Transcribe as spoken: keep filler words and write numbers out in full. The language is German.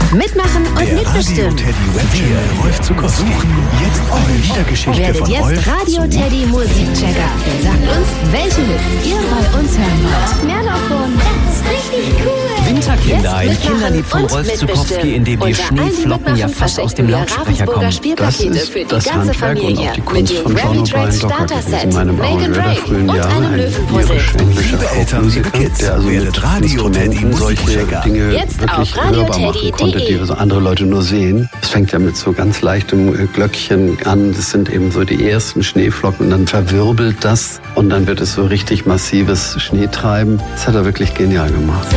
Mitmachen und Der mitbestimmen. Radio Teddy Webchecker Rolf Zukowski suchen jetzt eure Liedergeschichte Werdet von jetzt Rolf Radio Teddy Musikchecker. Sagt uns, welche Hits ihr bei uns hören wollt. Mehr davon. Das ist richtig cool. Winterkinder, ein Jetzt Kinderlied von mitmachen Rolf und Zukowski, in dem die Unter Schneeflocken ja Mitmachen fast aus dem verschenken wir Lautsprecher Ravensburger kommen. Spielpakete Das ist für die das ganze Handwerk und Familie. auch die Mit Kunst dem von Grammy John Track O'Brien Docker Starter gewesen, Set, meinem Make and Onkel der Break frühen und Jahre, einem ein Löwenpuzzle. irisch-englischer Liebe Eltern, liebe Popmusiker, Kids, der also werdet mit Radio Teddy Instrumenten solche Musikchecker. Dinge Jetzt wirklich auf radio hörbar machen teddy konnte, punkt die de. so andere Leute nur sehen. Es fängt ja mit so ganz leichtem äh, Glöckchen an. Das sind eben so die ersten Schneeflocken und dann verwirbelt das und dann wird es so richtig massives Schneetreiben. Das hat er wirklich genial gemacht.